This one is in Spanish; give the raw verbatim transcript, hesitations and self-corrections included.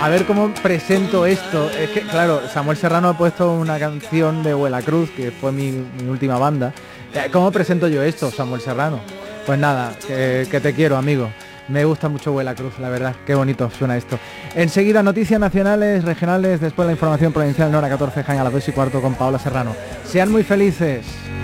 A ver cómo presento esto. Es que, claro, Samuel Serrano ha puesto una canción de Huela Cruz, que fue mi, mi última banda. ¿Cómo presento yo esto, Samuel Serrano? Pues nada, que, que te quiero, amigo. Me gusta mucho Huela Cruz, la verdad. Qué bonito suena esto. Enseguida noticias nacionales, regionales, después la información provincial en hora catorce, Jaén a las dos y cuarto con Paola Serrano. Sean muy felices.